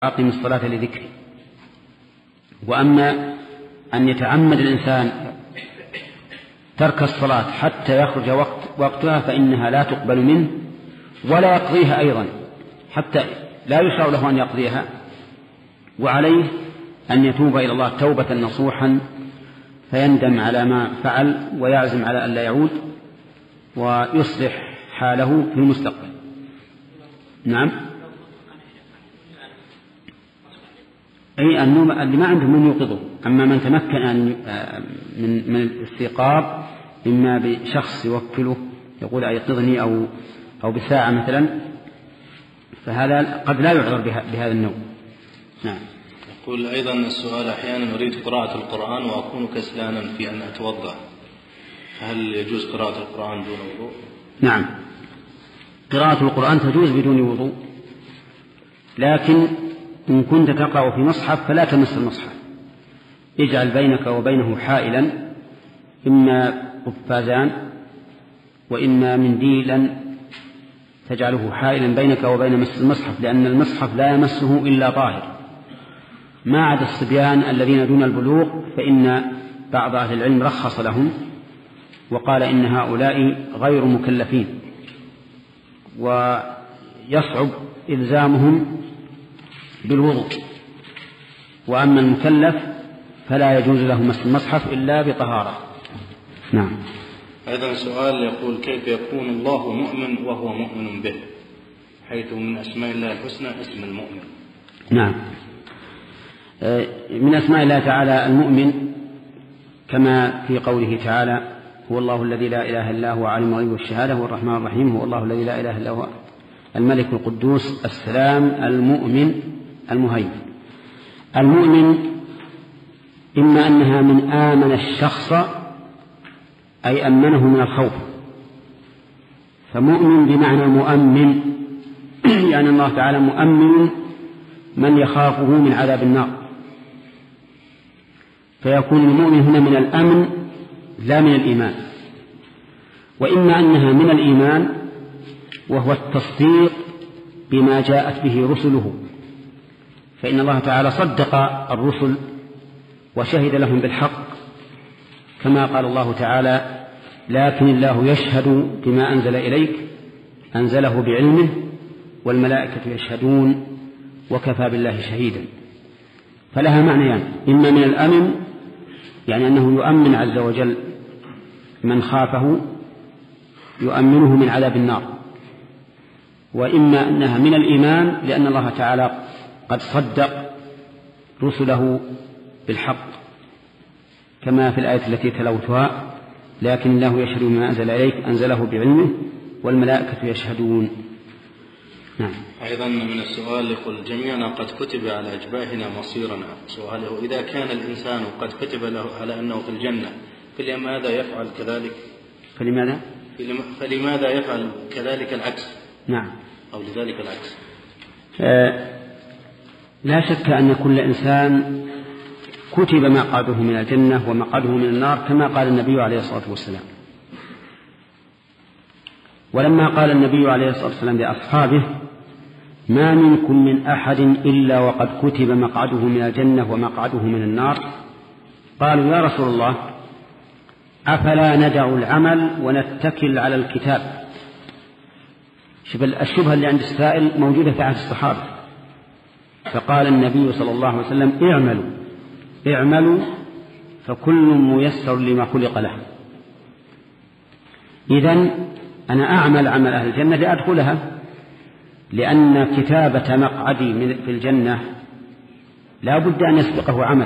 أقم الصلاة لذكري. وأما أن يتعمد الإنسان ترك الصلاة حتى يخرج وقتها فإنها لا تقبل منه ولا يقضيها أيضا، حتى لا يشرع له أن يقضيها، وعليه أن يتوب إلى الله توبة نصوحا فيندم على ما فعل ويعزم على أن لا يعود ويصلح حاله في المستقبل. نعم، أي النوم اللي ما عنده من يوقظه. أما من تمكن من الاستيقاظ إما بشخص يوكله يقول أيقظني أو بساعة مثلا، فهذا قد لا يعذر بهذا النوم. نعم. يقول أيضا السؤال: أحيانا أريد قراءة القرآن وأكون كسلانا في أن أتوضأ، هل يجوز قراءة القرآن دون وضوء؟ نعم، قراءة القرآن تجوز بدون وضوء، لكن إن كنت تقرأ في مصحف فلا تمس المصحف، اجعل بينك وبينه حائلا، إما قفازان وإما منديلا تجعله حائلا بينك وبين مس المصحف، لأن المصحف لا يمسه إلا طاهر، ما عدا الصبيان الذين دون البلوغ، فإن بعض أهل العلم رخص لهم وقال إن هؤلاء غير مكلفين ويصعب إلزامهم بالوضوء، وأما المكلف فلا يجوز له مس المصحف إلا بطهارة. نعم. أيضا سؤال يقول: كيف يكون الله مؤمن وهو مؤمن به، حيث من أسماء الله الحسنى اسم المؤمن؟ نعم، من أسماء الله تعالى المؤمن كما في قوله تعالى: هو الله الذي لا إله إلا هو عالم الغيب والشهادة هو الرحمن الرحيم، هو الله الذي لا إله إلا هو الملك القدوس السلام المؤمن المهيمن. المؤمن إما أنها من آمن الشخص أي أمنه من الخوف، فمؤمن بمعنى مؤمن، يعني الله تعالى مؤمن من يخافه من عذاب النار، فيكون المؤمن هنا من الأمن لا من الإيمان. وإما أنها من الإيمان وهو التصديق بما جاءت به رسله، فإن الله تعالى صدق الرسل وشهد لهم بالحق، كما قال الله تعالى: لكن الله يشهد بما أنزل إليك أنزله بعلمه والملائكة يشهدون وكفى بالله شهيدا. فلها معنيان: إما من الأمن يعني أنه يؤمن عز وجل من خافه يؤمنه من عذاب النار، وإما أنها من الإيمان لأن الله تعالى قد صدق رسله بالحق، كما في الآية التي تلوتها: لكن الله يشهد بما أنزل إليك أنزله بعلمه والملائكة يشهدون. نعم. أيضا من السؤال يقول: جميعنا قد كتب على أجباهنا مصيرنا. سؤاله: إذا كان الإنسان قد كتب له على أنه في الجنة فلماذا يفعل كذلك؟ فلماذا يفعل كذلك العكس؟ نعم. أو لذلك العكس؟ لا شك أن كل إنسان كتب مقعده من الجنة ومقعده من النار، كما قال النبي عليه الصلاة والسلام. ولما قال النبي عليه الصلاة والسلام لأصحابه: ما منكم من أحد إلا وقد كتب مقعده من الجنة ومقعده من النار، قالوا: يا رسول الله، أفلا ندع العمل ونتكل على الكتاب؟ الشبهة اللي عند السائل موجودة في عهد الصحابة. فقال النبي صلى الله عليه وسلم: اعملوا فكل ميسر لما خلق له. إذن أنا أعمل عمل أهل الجنة لأدخلها، لأن كتابة مقعدي في الجنة لا بد أن يسبقه عمل،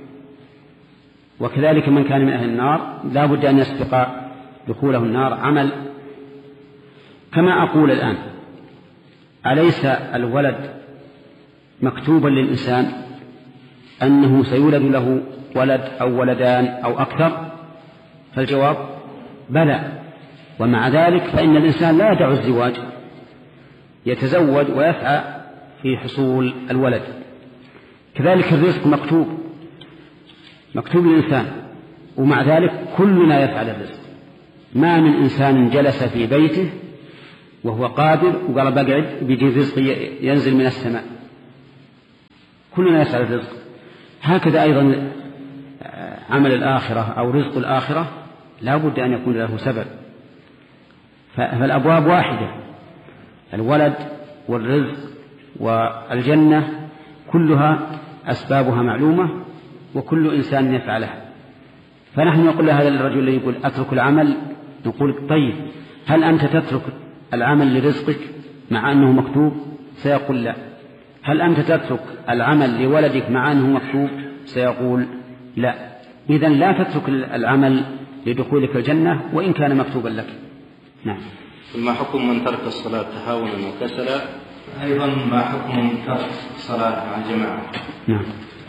وكذلك من كان من أهل النار لا بد أن يسبق دخوله النار عمل. كما أقول الآن: أليس الولد مكتوبا للإنسان أنه سيولد له ولد أو ولدان أو أكثر؟ فالجواب بلى. ومع ذلك فإن الإنسان لا يدع الزواج، يتزوج ويسعى في حصول الولد. كذلك الرزق مكتوب للإنسان، ومع ذلك كلنا يفعل الرزق. ما من إنسان جلس في بيته وهو قادر وقال بقعد بيجي الرزق ينزل من السماء، كلنا يسعى الرزق. هكذا أيضا عمل الآخرة أو رزق الآخرة لا بد أن يكون له سبب، فالأبواب واحدة، الولد والرزق والجنة كلها أسبابها معلومة وكل إنسان يفعلها. فنحن نقول لهذا الرجل اللي يقول أترك العمل، نقول طيب هل أنت تترك العمل لرزقك مع أنه مكتوب؟ سيقول لا. هل أنت تترك العمل لولدك مع أنه مكتوب؟ سيقول لا. إذن لا تترك العمل لدخولك الجنة وإن كان مكتوبا لك. نعم. ما حكم من ترك الصلاة تهاونا وكسلا؟ أيضا ما حكم من ترك الصلاة مع الجماعة؟ نعم.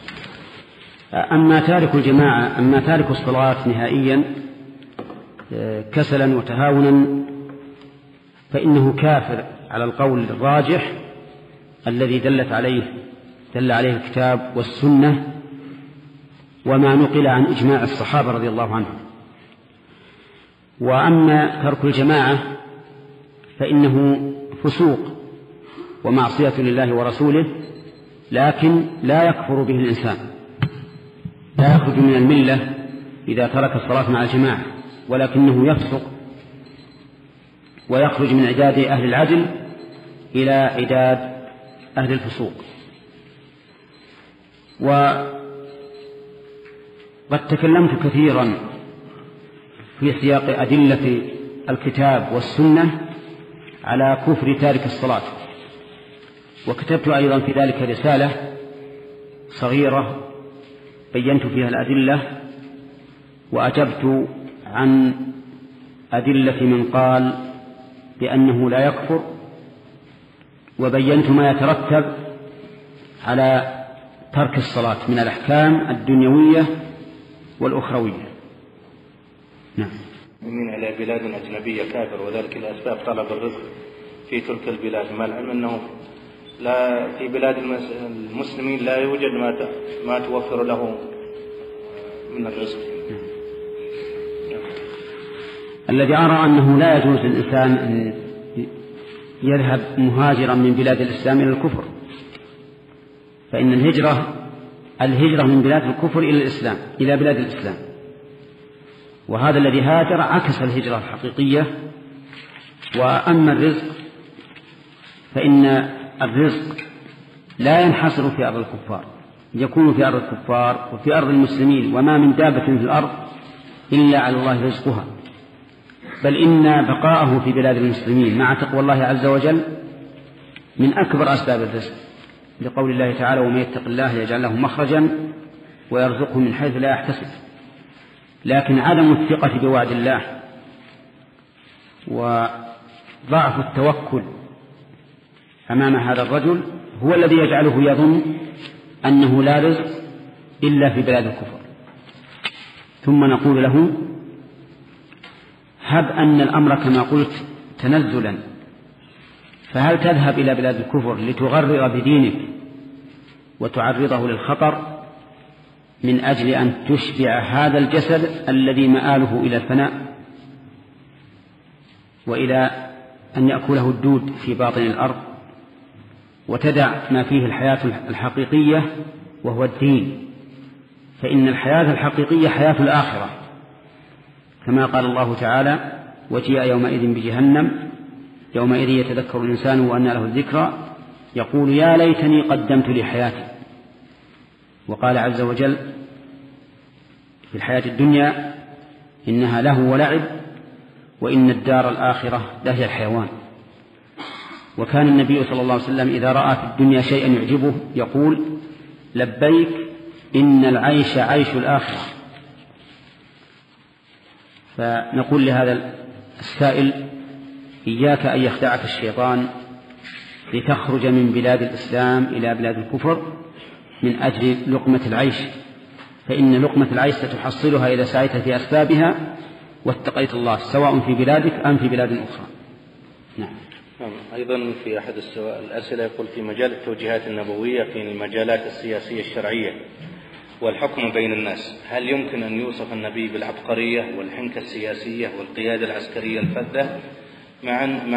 أما تارك الصلاة نهائيا كسلا وتهاونا فإنه كافر على القول الراجح الذي دل عليه الكتاب والسنة وما نقل عن إجماع الصحابة رضي الله عنهم. وأما ترك الجماعة فإنه فسوق ومعصية لله ورسوله، لكن لا يكفر به الإنسان، لا يخرج من الملة إذا ترك الصلاة مع الجماعة، ولكنه يفسق ويخرج من عداد أهل العدل إلى عداد أهل الفسوق. وقد تكلمت كثيرا في سياق أدلة الكتاب والسنة على كفر تارك الصلاة، وكتبت أيضا في ذلك رسالة صغيرة بينت فيها الأدلة وأجبت عن أدلة من قال بأنه لا يكفر، وبينت ما يترتب على ترك الصلاة من الأحكام الدنيوية والأخروية. نعم. من على بلاد أجنبية كافر وذلك لأسباب طلب الرزق في تلك البلاد، مع العلم أنه لا في بلاد المسلمين لا يوجد ما توفر له من الرزق. الذي أرى أنه لا يجوز للإنسان أن يذهب مهاجرا من بلاد الإسلام إلى الكفر، فإن الهجرة من بلاد الكفر إلى الإسلام إلى بلاد الإسلام، وهذا الذي هاجر عكس الهجرة الحقيقية. وأما الرزق فإن الرزق لا ينحصر في أرض الكفار، يكون في أرض الكفار وفي أرض المسلمين، وما من دابة في الأرض إلا على الله رزقها، بل إن بقاءه في بلاد المسلمين مع تقوى الله عز وجل من أكبر أسباب الرزق، لقول الله تعالى: ومن يتق الله يجعل له مخرجا ويرزقه من حيث لا يحتسب. لكن عدم الثقة بوعد الله وضعف التوكل أمام هذا الرجل هو الذي يجعله يظن أنه لا رزق إلا في بلاد الكفر. ثم نقول له: هب أن الأمر كما قلت تنزلا، فهل تذهب إلى بلاد الكفر لتغرر بدينك وتعرضه للخطر من أجل أن تشبع هذا الجسد الذي مآله إلى الفناء وإلى أن يأكله الدود في باطن الأرض، وتدع ما فيه الحياة الحقيقية وهو الدين؟ فإن الحياة الحقيقية حياة الآخرة، كما قال الله تعالى: وجيء يومئذ بجهنم يومئذ يتذكر الإنسان وأنى له الذكرى يقول يا ليتني قدمت لحياتي. وقال عز وجل في الحياة الدنيا: إنها له ولعب وإن الدار الآخرة لهي الحيوان. وكان النبي صلى الله عليه وسلم إذا رأى في الدنيا شيئا يعجبه يقول: لبيك إن العيش عيش الآخرة. فنقول لهذا السائل: إياك أن يخدعك الشيطان لتخرج من بلاد الإسلام إلى بلاد الكفر من أجل لقمة العيش، فإن لقمة العيش ستحصلها إذا سعيت في أسبابها واتقيت الله، سواء في بلادك أم في بلاد أخرى. نعم. أيضا في أحد الأسئلة يقول: في مجال التوجيهات النبوية في المجالات السياسية الشرعية والحكم بين الناس، هل يمكن أن يوصف النبي بالعبقرية والحنكة السياسية والقيادة العسكرية الفذة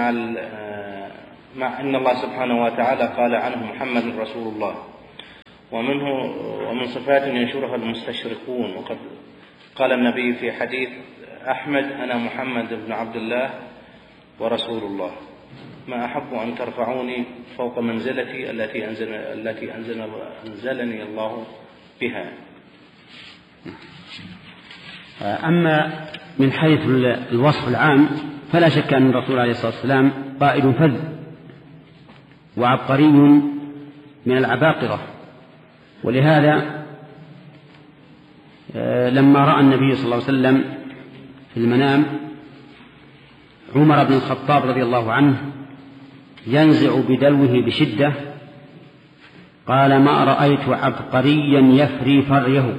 مع أن الله سبحانه وتعالى قال عنه محمد رسول الله، ومن صفات ينشرها المستشرقون. وقد قال النبي في حديث أحمد: أنا محمد بن عبد الله ورسول الله، ما أحب أن ترفعوني فوق منزلتي التي أنزلني الله بها. أما من حيث الوصف العام فلا شك أن الرسول عليه الصلاة والسلام قائد فذ وعبقري من العباقرة، ولهذا لما رأى النبي صلى الله عليه وسلم في المنام عمر بن الخطاب رضي الله عنه ينزع بدلوه بشدة قال: ما رأيت عبقريا يفري فريه.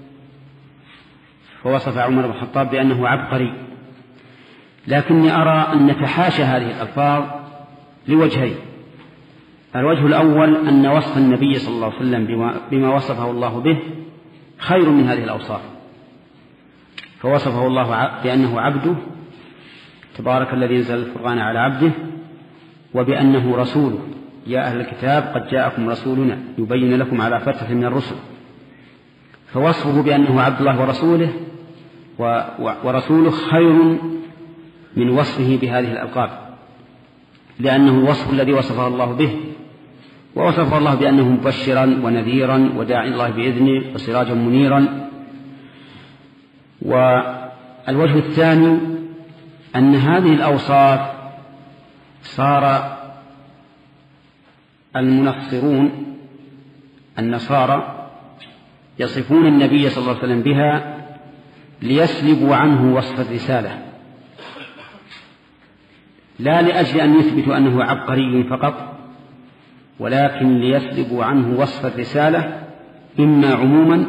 فوصف عمر بن الخطاب بأنه عبقري. لكني أرى أن نتحاشى هذه الألفاظ لوجهين: الوجه الأول أن وصف النبي صلى الله عليه وسلم بما وصفه الله به خير من هذه الأوصاف، فوصفه الله بأنه عبده تبارك الذي نزل الفرقان على عبده، وبأنه رسوله يا أهل الكتاب قد جاءكم رسولنا يبين لكم على فترة من الرسل. فوصفه بأنه عبد الله ورسوله خير من وصفه بهذه الألقاب، لأنه الوصف الذي وصفه الله به، ووصفه الله بأنه مبشرا ونذيرا وداعي الله بإذنه وسراجا منيرا. والوجه الثاني أن هذه الأوصاف صار المنصرون النصارى يصفون النبي صلى الله عليه وسلم بها ليسلبوا عنه وصف الرسالة، لا لأجل أن يثبتوا أنه عبقري فقط، ولكن ليسلبوا عنه وصف الرسالة إما عموما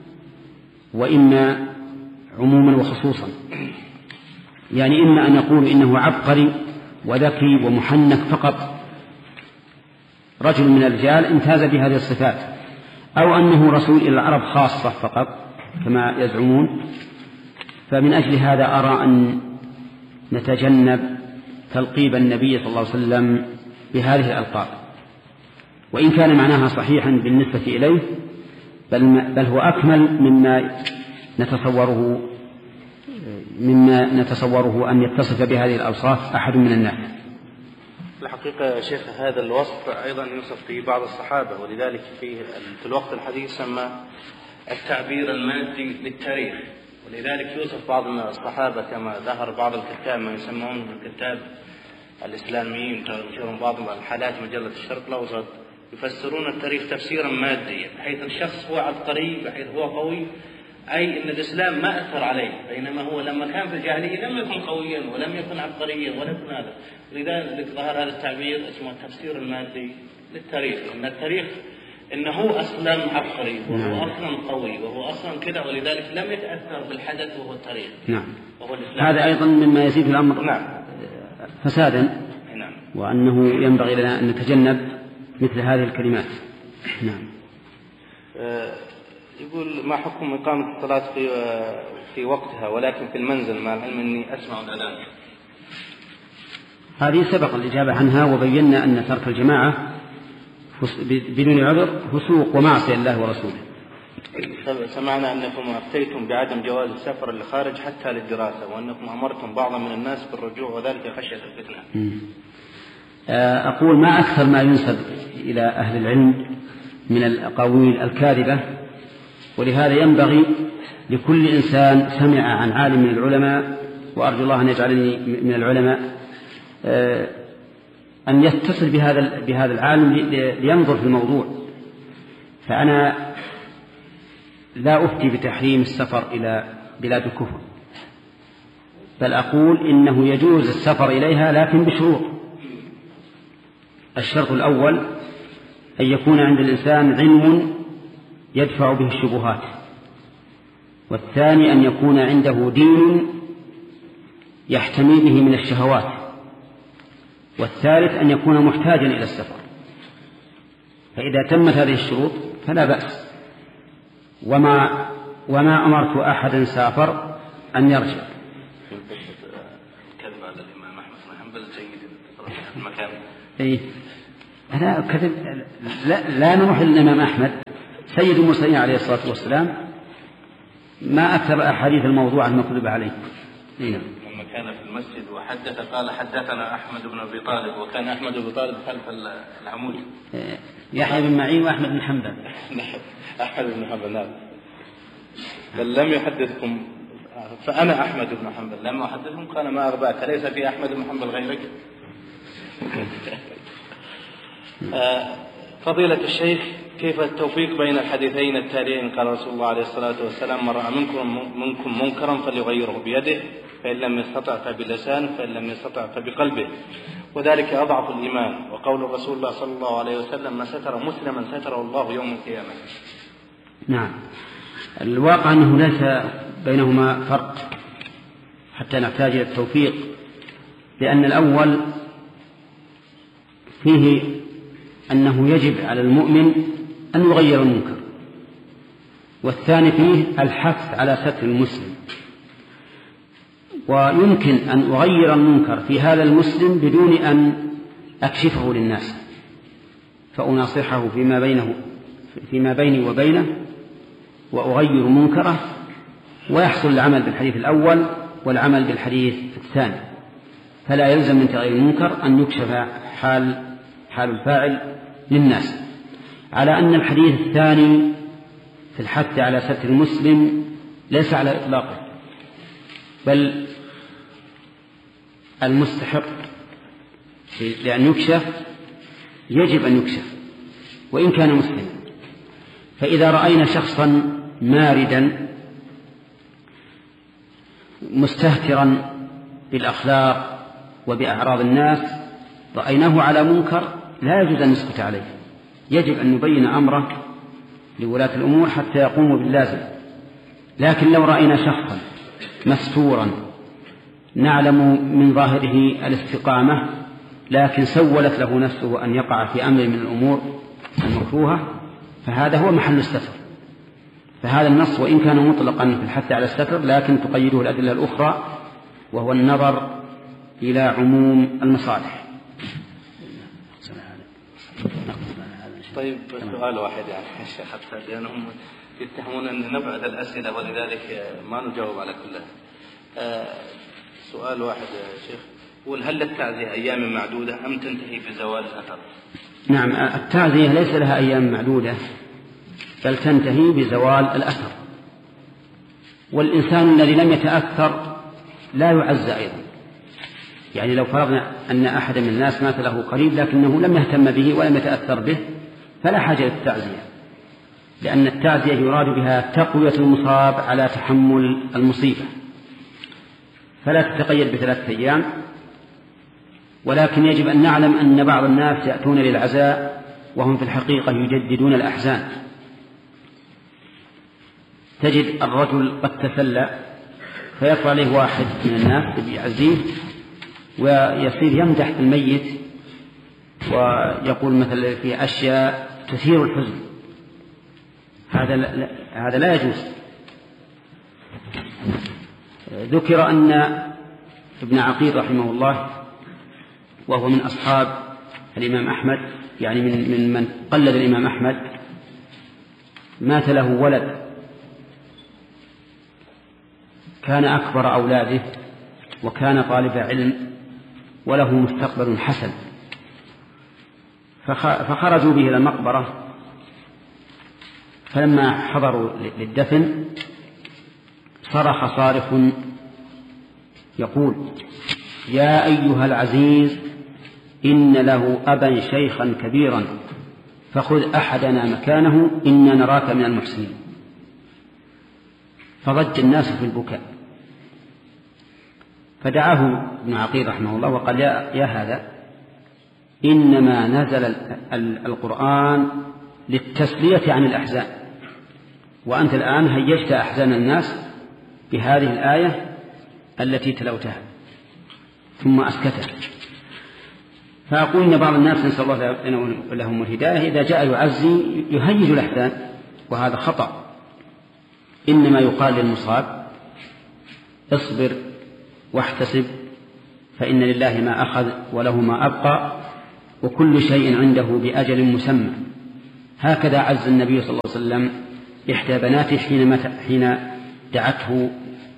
وإما عموما وخصوصا. يعني إما أن يقول إنه عبقري وذكي ومحنك فقط، رجل من الرجال امتاز بهذه الصفات، أو أنه رسول إلى العرب خاصة فقط كما يزعمون. فمن أجل هذا أرى أن نتجنب تلقيب النبي صلى الله عليه وسلم بهذه الألقاب، وإن كان معناها صحيحا بالنسبة إليه بل هو أكمل مما نتصوره أن يتصف بهذه الأوصاف أحد من الناس. الحقيقة يا شيخ هذا الوصف أيضا يوصف به بعض الصحابة، ولذلك في الوقت الحديث سمى التعبير المادي للتاريخ، ولذلك يوصف بعض الصحابة كما ظهر بعض الكتاب ما يسمون الكتاب الإسلاميين تنشرون بعض الحالات مجلة الشرق الأوسط يفسرون التاريخ تفسيرا ماديا، بحيث الشخص هو عبقري بحيث هو قوي، أي أن الإسلام ما أثر عليه، بينما هو لما كان في الجاهلية لم يكن قويا ولم يكن عبقريا ولم يكن هذا. لذلك ظهر هذا التعبير اسمه التفسير المادي للتاريخ، أن التاريخ إنه أصلا عبقري وهو أصلا قوي وهو أصلا كذا، ولذلك لم يتأثر بالحدث وهو التاريخ. نعم. هذا أيضا مما يزيد الأمر نعم. فسادا. نعم. وأنه ينبغي لنا أن نتجنب مثل هذه الكلمات. نعم. يقول: ما حكم إقامة الصلاة في وقتها ولكن في المنزل مع العلم أني أسمع الأذان؟ هذه سبق الإجابة عنها، وبينا أن ترك الجماعة بدون عذر فسوق ومعصية الله ورسوله. سمعنا أنكم أفتيتم بعدم جواز السفر للخارج حتى للدراسة، وأنكم أمرتم بعض من الناس بالرجوع وذلك خشية الفتنة. أقول: ما أكثر ما ينسب إلى أهل العلم من الأقاويل الكاذبة، ولهذا ينبغي لكل إنسان سمع عن عالم من العلماء، وأرجو الله أن يجعلني من العلماء، أن يتصل بهذا العالم لينظر في الموضوع. فأنا لا أفتي بتحريم السفر إلى بلاد الكفر، بل أقول إنه يجوز السفر إليها لكن بشروط. الشرط الأول أن يكون عند الإنسان علم يدفع به الشبهات، والثاني أن يكون عنده دين يحتمي به من الشهوات، والثالث أن يكون محتاجا إلى السفر. فإذا تمت هذه الشروط فلا بأس. وما أمرت أحدا سافر أن يرجع. كذب على الإمام أحمد بن حنبل جيد المكان. أنا كذب لا نروح للإمام أحمد، سيد المرسلين عليه الصلاة والسلام ما أكثر أحاديث الموضوع المكذوبة عليه. لما كان في المسجد وحدث قال حدثنا أحمد بن أبي طالب، وكان أحمد بن أبي طالب خلف العمود. يحيى بن معين وأحمد بن حنبل. أحمد بن حنبل نعم. بل لم يحدثكم فأنا أحمد بن حنبل لم أحدثكم قال ما أغباك ليس في أحمد بن حنبل غيرك. فضيلة الشيخ، كيف التوفيق بين الحديثين التاليين؟ قال رسول الله عليه الصلاة والسلام: من رأى منكم منكرا فليغيره بيده، فإن لم يستطع فبلسانه، فإن لم يستطع فبقلبه، وذلك أضعف الإيمان. وقول الرسول الله صلى الله عليه وسلم: ما ستر مسلما ستره الله يوم القيامة. نعم، الواقع أنه ليس بينهما فرق حتى نحتاج إلى التوفيق، لأن الأول فيه أنه يجب على المؤمن أن يغير المنكر، والثاني فيه الحث على ستر المسلم. ويمكن أن أغير المنكر في هذا المسلم بدون أن أكشفه للناس، فأناصحه فيما بيني وبينه وأغير منكره، ويحصل العمل بالحديث الأول والعمل بالحديث الثاني. فلا يلزم من تغيير المنكر أن يكشف حال الفاعل للناس، على أن الحديث الثاني في الحث على ستر المسلم ليس على إطلاقه، بل المستحق لأن يكشف يجب أن يكشف وإن كان مسلما. فإذا رأينا شخصا ماردا مستهترا بالأخلاق وبأعراض الناس، رأيناه على منكر، لا يجوز أن نسكت عليه، يجب أن نبين أمره لولاة الأمور حتى يقوموا باللازم. لكن لو رأينا شخصا مستورا نعلم من ظاهره الاستقامة، لكن سولت له نفسه أن يقع في أمر من الأمور المكروهة، فهذا هو محل الستر. فهذا النص وإن كان مطلقا في الحث على الستر، لكن تقيده الأدلة الأخرى، وهو النظر إلى عموم المصالح. طيب سؤال واحد يعني حتى لأنهم يتهمون أن نبعد الأسئلة ولذلك ما نجاوب على كلها. سؤال واحد يا شيخ، يقول: هل للتعزية أيام معدودة أم تنتهي بزوال الأثر؟ نعم، التعزية ليس لها أيام معدودة، بل تنتهي بزوال الأثر. والإنسان الذي لم يتأثر لا يعزى أيضا. يعني لو فرضنا أن أحد من الناس مات له قريب لكنه لم يهتم به ولم يتأثر به، فلا حاجة للتعزية، لأن التعزية يراد بها تقوية المصاب على تحمل المصيبة، فلا تتقيد ب3 أيام. ولكن يجب أن نعلم أن بعض الناس يأتون للعزاء وهم في الحقيقة يجددون الأحزان. تجد الرجل قد تسلى فيطلع عليه واحد من الناس يعزيه ويصير يمدح الميت ويقول مثلا في أشياء تثير الحزن. هذا لا يجوز. ذكر أن ابن عقيل رحمه الله، وهو من أصحاب الإمام أحمد، يعني من قلد الإمام أحمد، مات له ولد كان أكبر أولاده وكان طالب علم وله مستقبل حسن، فخرجوا به إلى المقبرة. فلما حضروا للدفن صرخ صارخ يقول: يا أيها العزيز، إن له أبا شيخا كبيرا، فخذ أحدنا مكانه، إنا نراك من المحسنين. فضج الناس في البكاء، فدعاه ابن عقيل رحمه الله وقال: يا هذا، إنما نزل القرآن للتسلية عن الأحزان، وأنت الآن هيجت أحزان الناس بهذه الآية التي تلوتها. ثم أسكته. فأقول إن بعض الناس نسأل الله لهم الهداية إذا جاء يعزي يهيج الأحزان، وهذا خطأ. إنما يقال للمصاب: اصبر واحتسب، فإن لله ما أخذ وله ما أبقى، وكل شيء عنده بأجل مسمى. هكذا عز النبي صلى الله عليه وسلم إحدى بناته حين دعته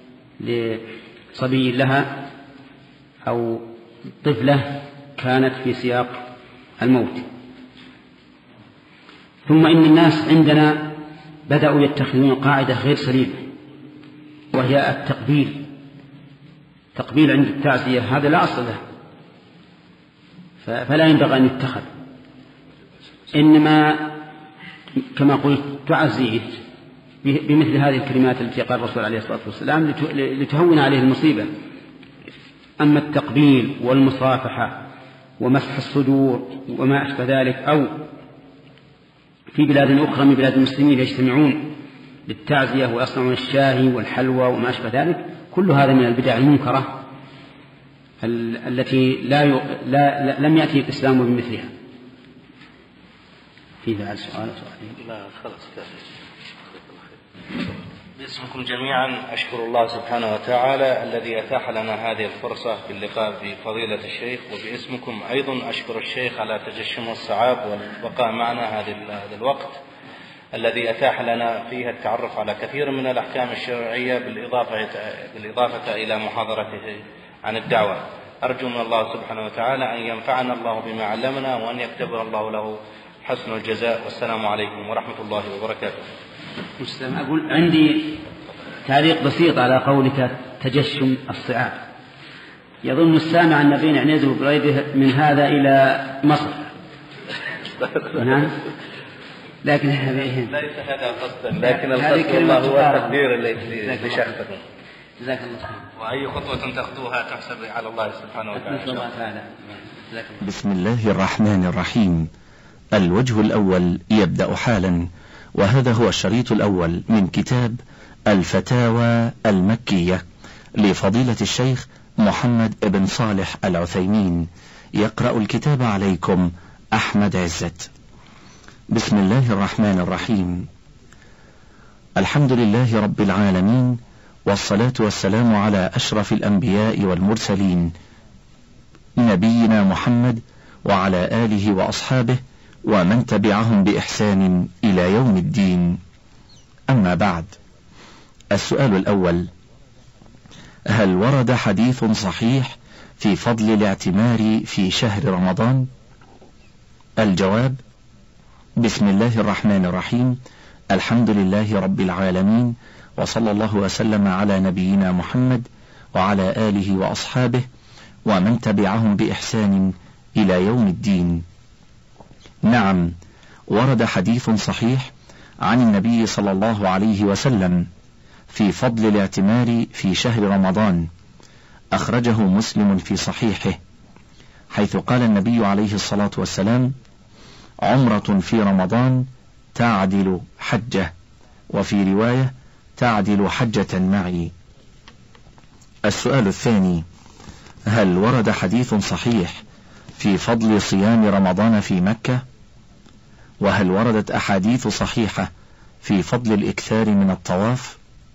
لصبي لها أو طفلة كانت في سياق الموت. ثم إن الناس عندنا بدأوا يتخذون قاعدة غير سليمة، وهي التقبيل عند التعزية، هذا لا أصل له، فلا ينبغي أن يتخذ، إنما كما قلت تعزيه بمثل هذه الكلمات التي قال الرسول عليه الصلاة والسلام لتهون عليه المصيبة. أما التقبيل والمصافحة ومسح الصدور وما أشبه ذلك، أو في بلاد أخرى من بلاد المسلمين يجتمعون للتعزية ويصنعون الشاهي والحلوى وما أشبه ذلك، كل هذا من البدع المنكرة التي لم يأتي الإسلام بمثلها. في بعد سؤال؟ لا خلاص كافي. باسمكم جميعا أشكر الله سبحانه وتعالى الذي أتاح لنا هذه الفرصة باللقاء بفضيلة الشيخ، وباسمكم أيضا أشكر الشيخ على تجشم الصعاب والبقاء معنا هذا الوقت الذي أتاح لنا فيه التعرف على كثير من الأحكام الشرعية بالإضافة إلى محاضرته عن الدعوة. أرجو من الله سبحانه وتعالى أن ينفعنا الله بما علمنا وأن يكتبر الله له حسن الجزاء، والسلام عليكم ورحمة الله وبركاته. أقول عندي تعليق بسيط على قولك تجشم الصعاب. يظن السامع أن بين عنيزه وبريده من هذا إلى مصر. نعم، لكن ليس هذا قصدا، لكن القصد والله هو التقدير لشخصكم. جزاك الله خير. وأي خطوة تأخذوها تحسب على الله سبحانه وتعالى. بسم الله الرحمن الرحيم. الوجه الأول يبدأ حالا، وهذا هو الشريط الأول من كتاب الفتاوى المكية لفضيلة الشيخ محمد بن صالح العثيمين. يقرأ الكتاب عليكم أحمد عزت. بسم الله الرحمن الرحيم. الحمد لله رب العالمين، والصلاة والسلام على أشرف الأنبياء والمرسلين نبينا محمد وعلى آله وأصحابه ومن تبعهم بإحسان إلى يوم الدين. أما بعد، السؤال الأول: هل ورد حديث صحيح في فضل الاعتمار في شهر رمضان؟ الجواب: بسم الله الرحمن الرحيم. الحمد لله رب العالمين، وصلى الله وسلم على نبينا محمد وعلى آله وأصحابه ومن تبعهم بإحسان إلى يوم الدين. نعم، ورد حديث صحيح عن النبي صلى الله عليه وسلم في فضل الاعتمار في شهر رمضان، أخرجه مسلم في صحيحه، حيث قال النبي عليه الصلاة والسلام: عمرة في رمضان تعدل حجة، وفي رواية تعدل حجة معي. السؤال الثاني: هل ورد حديث صحيح في فضل صيام رمضان في مكة؟ وهل وردت أحاديث صحيحة في فضل الإكثار من الطواف؟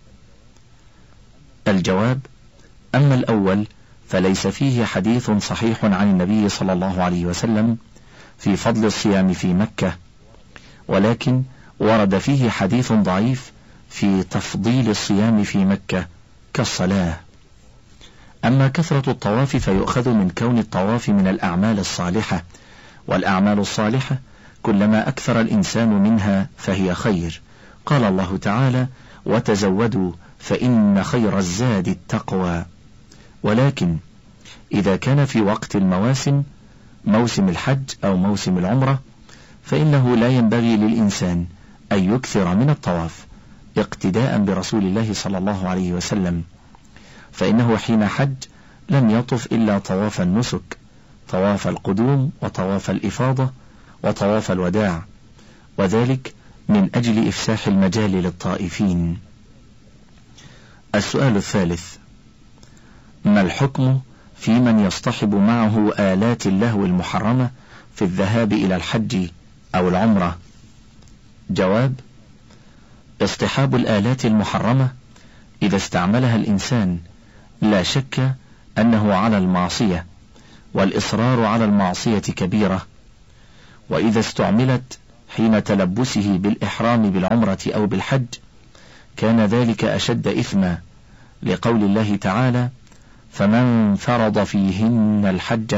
الجواب: أما الأول فليس فيه حديث صحيح عن النبي صلى الله عليه وسلم في فضل الصيام في مكة، ولكن ورد فيه حديث ضعيف في تفضيل الصيام في مكة كالصلاة. أما كثرة الطواف فيؤخذ من كون الطواف من الأعمال الصالحة، والأعمال الصالحة كلما أكثر الإنسان منها فهي خير. قال الله تعالى: وتزودوا فإن خير الزاد التقوى. ولكن إذا كان في وقت المواسم، موسم الحج أو موسم العمرة، فإنه لا ينبغي للإنسان أن يكثر من الطواف اقتداء برسول الله صلى الله عليه وسلم، فإنه حين حج لم يطف إلا طواف النسك، طواف القدوم وطواف الإفاضة وطواف الوداع، وذلك من أجل إفساح المجال للطائفين. السؤال الثالث: ما الحكم في من يصطحب معه آلات اللهو المحرمة في الذهاب إلى الحج أو العمرة؟ جواب: اصطحاب الآلات المحرمة إذا استعملها الإنسان لا شك أنه على المعصية، والإصرار على المعصية كبيرة، وإذا استعملت حين تلبسه بالإحرام بالعمرة أو بالحج كان ذلك أشد إثما، لقول الله تعالى: فمن فرض فيهن الحج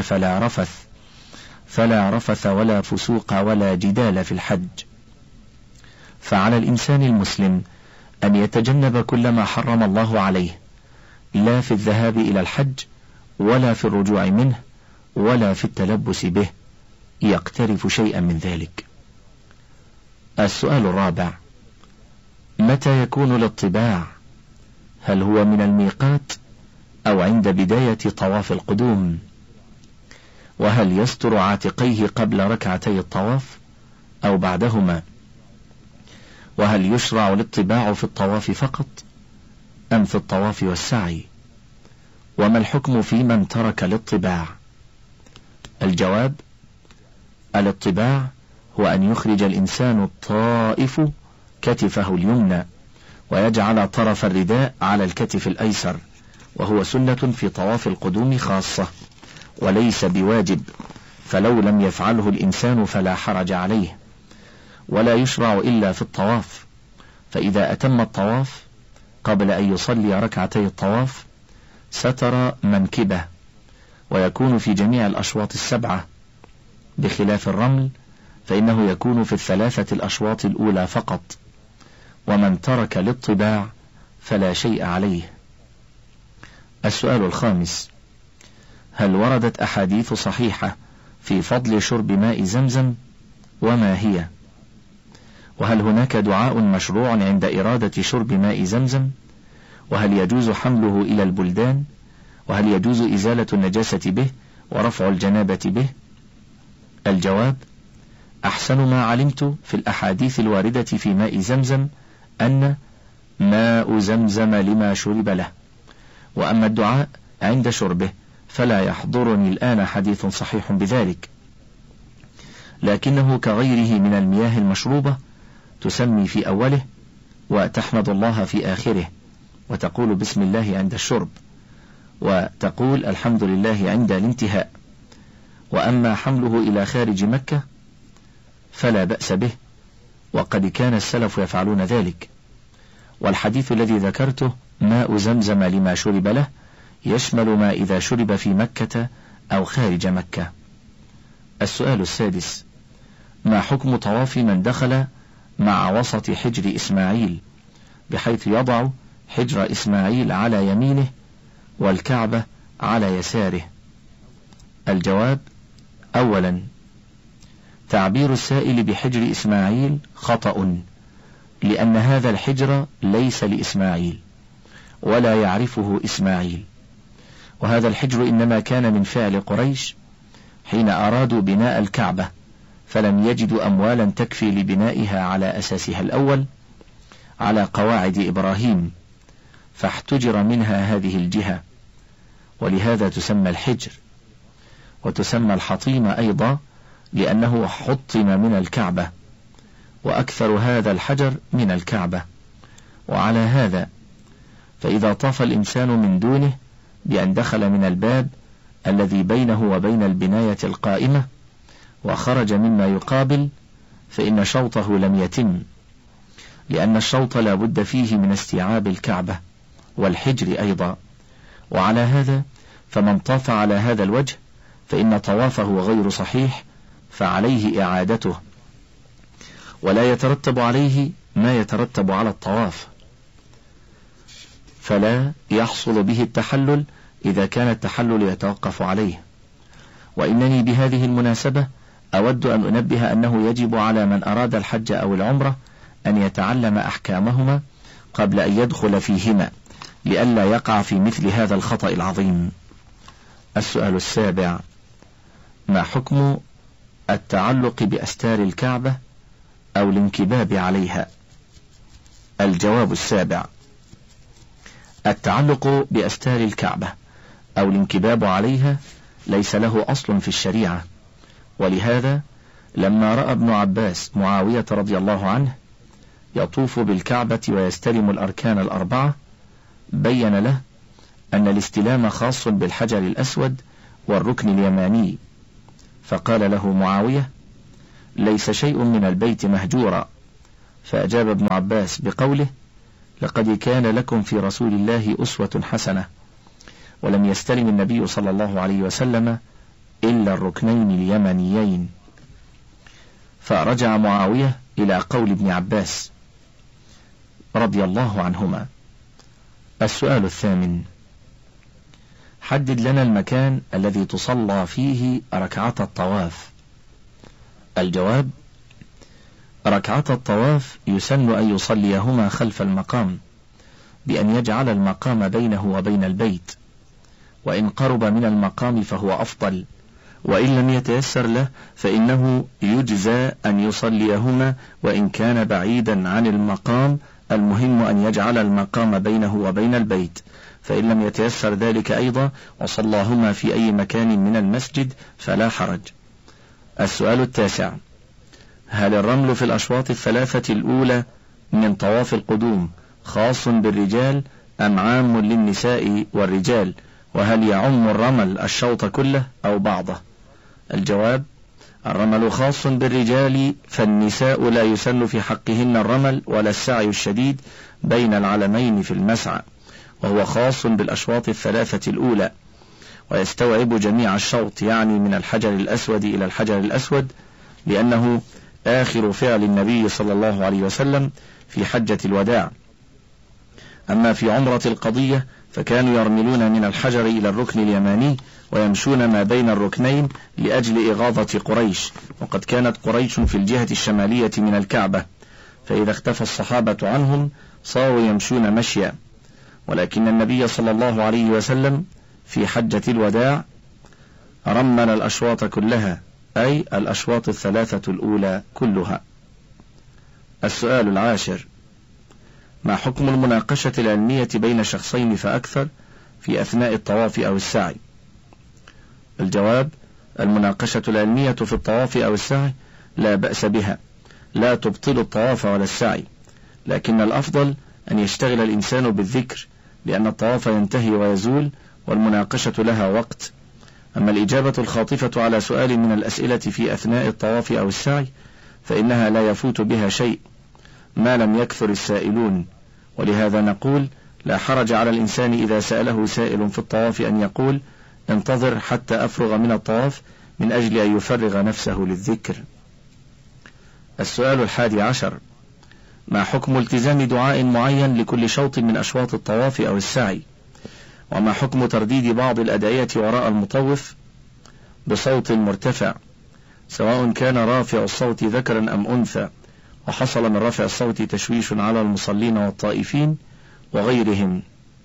فلا رفث ولا فسوق ولا جدال في الحج. فعلى الإنسان المسلم أن يتجنب كل ما حرم الله عليه، لا في الذهاب إلى الحج ولا في الرجوع منه ولا في التلبس به يقترف شيئا من ذلك. السؤال الرابع: متى يكون الاطباع؟ هل هو من الميقات أو عند بداية طواف القدوم؟ وهل يستر عاتقيه قبل ركعتي الطواف أو بعدهما؟ وهل يشرع الاطباع في الطواف فقط أم في الطواف والسعي؟ وما الحكم في من ترك الاطباع؟ الجواب: الاطباع هو أن يخرج الإنسان الطائف كتفه اليمنى ويجعل طرف الرداء على الكتف الأيسر، وهو سنة في طواف القدوم خاصة وليس بواجب، فلو لم يفعله الإنسان فلا حرج عليه، ولا يشرع إلا في الطواف. فإذا أتم الطواف قبل أن يصلي ركعتي الطواف ستر منكبه، ويكون في جميع الأشواط السبعة، بخلاف الرمل فإنه يكون في الثلاثة الأشواط الأولى فقط. ومن ترك الاطباع فلا شيء عليه. السؤال الخامس: هل وردت أحاديث صحيحة في فضل شرب ماء زمزم؟ وما هي؟ وهل هناك دعاء مشروع عند إرادة شرب ماء زمزم؟ وهل يجوز حمله إلى البلدان؟ وهل يجوز إزالة النجاسة به ورفع الجنابة به؟ الجواب: أحسن ما علمت في الأحاديث الواردة في ماء زمزم أن ماء زمزم لما شرب له. وأما الدعاء عند شربه فلا يحضرني الآن حديث صحيح بذلك، لكنه كغيره من المياه المشروبة، تسمي في أوله وتحمد الله في آخره، وتقول بسم الله عند الشرب، وتقول الحمد لله عند الانتهاء. وأما حمله إلى خارج مكة فلا بأس به، وقد كان السلف يفعلون ذلك. والحديث الذي ذكرته ماء زمزم لما شرب له يشمل ما إذا شرب في مكة أو خارج مكة. السؤال السادس: ما حكم طواف من دخل مع وسط حجر إسماعيل، بحيث يضع حجر إسماعيل على يمينه والكعبة على يساره؟ الجواب: أولا، تعبير السائل بحجر إسماعيل خطأ، لأن هذا الحجر ليس لإسماعيل ولا يعرفه إسماعيل، وهذا الحجر إنما كان من فعل قريش حين أرادوا بناء الكعبة، فلم يجدوا أموالا تكفي لبنائها على أساسها الأول على قواعد إبراهيم، فاحتجر منها هذه الجهة، ولهذا تسمى الحجر. وتسمى الحطيم أيضا لأنه حطم من الكعبة، وأكثر هذا الحجر من الكعبة. وعلى هذا فإذا طاف الإنسان من دونه بأن دخل من الباب الذي بينه وبين البناية القائمة وخرج مما يقابل، فإن شوطه لم يتم، لأن الشوط لا بد فيه من استيعاب الكعبة والحجر أيضا. وعلى هذا فمن طاف على هذا الوجه فإن طوافه غير صحيح، فعليه إعادته، ولا يترتب عليه ما يترتب على الطواف، فلا يحصل به التحلل إذا كان التحلل يتوقف عليه. وإنني بهذه المناسبة أود أن أنبه أنه يجب على من أراد الحج أو العمرة أن يتعلم أحكامهما قبل أن يدخل فيهما، لئلا يقع في مثل هذا الخطأ العظيم. السؤال السابع: ما حكم التعلق بأستار الكعبة أو الانكباب عليها؟ الجواب السابع: التعلق بأستار الكعبة أو الانكباب عليها ليس له أصل في الشريعة، ولهذا لما رأى ابن عباس معاوية رضي الله عنه يطوف بالكعبة ويستلم الأركان الأربعة بين له أن الاستلام خاص بالحجر الأسود والركن اليماني، فقال له معاوية: ليس شيء من البيت مهجورا. فأجاب ابن عباس بقوله: لقد كان لكم في رسول الله أسوة حسنة. ولم يستلم النبي صلى الله عليه وسلم إلا الركنين اليمنيين. فرجع معاوية إلى قول ابن عباس رضي الله عنهما. السؤال الثامن: حدد لنا المكان الذي تصلى فيه ركعة الطواف. الجواب: ركعة الطواف يسن أن يصليهما خلف المقام، بأن يجعل المقام بينه وبين البيت، وإن قرب من المقام فهو أفضل، وإن لم يتيسر له فإنه يجزى أن يصليهما وإن كان بعيدا عن المقام، المهم أن يجعل المقام بينه وبين البيت، فإن لم يتيسر ذلك أيضا وصلاهما في أي مكان من المسجد فلا حرج. السؤال التاسع: هل الرمل في الأشواط الثلاثة الأولى من طواف القدوم خاص بالرجال أم عام للنساء والرجال؟ وهل يعم الرمل الشوط كله أو بعضه؟ الجواب: الرمل خاص بالرجال، فالنساء لا يسن في حقهن الرمل ولا السعي الشديد بين العلمين في المسعى، وهو خاص بالأشواط الثلاثة الأولى، ويستوعب جميع الشوط، يعني من الحجر الأسود إلى الحجر الأسود، لأنه آخر فعل النبي صلى الله عليه وسلم في حجة الوداع. أما في عمرة القضية فكانوا يرملون من الحجر إلى الركن اليماني ويمشون ما بين الركنين لأجل إغاظة قريش، وقد كانت قريش في الجهة الشمالية من الكعبة، فإذا اختفى الصحابة عنهم صاروا يمشون مشيا. ولكن النبي صلى الله عليه وسلم في حجة الوداع رمل الأشواط كلها، أي الأشواط الثلاثة الأولى كلها. السؤال العاشر: ما حكم المناقشة العلمية بين شخصين فأكثر في أثناء الطواف أو السعي؟ الجواب: المناقشة العلمية في الطواف أو السعي لا بأس بها، لا تبطل الطواف ولا السعي، لكن الأفضل أن يشتغل الإنسان بالذكر، لأن الطواف ينتهي ويزول والمناقشة لها وقت. أما الإجابة الخاطفة على سؤال من الأسئلة في أثناء الطواف أو السعي فإنها لا يفوت بها شيء ما لم يكثر السائلون، ولهذا نقول: لا حرج على الإنسان إذا سأله سائل في الطواف أن يقول: انتظر حتى أفرغ من الطواف، من أجل أن يفرغ نفسه للذكر. السؤال 11: ما حكم التزام دعاء معين لكل شوط من أشواط الطواف أو السعي؟ وما حكم ترديد بعض الأدعية وراء المطوف بصوت مرتفع، سواء كان رافع الصوت ذكرا أم أنثى، وحصل من رفع الصوت تشويش على المصلين والطائفين وغيرهم؟